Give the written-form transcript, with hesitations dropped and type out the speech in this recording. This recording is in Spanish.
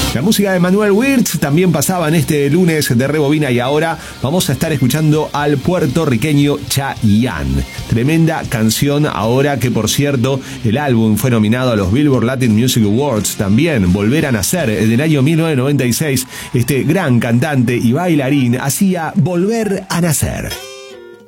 La música de Manuel Wirtz también pasaba en este lunes de Rebobina y ahora vamos a estar escuchando al puertorriqueño Chayanne. Tremenda canción ahora que, por cierto, el álbum fue nominado a los Billboard Latin Music Awards también. Volver a nacer en el año 1996, este gran cantante y bailarín hacía Volver a nacer.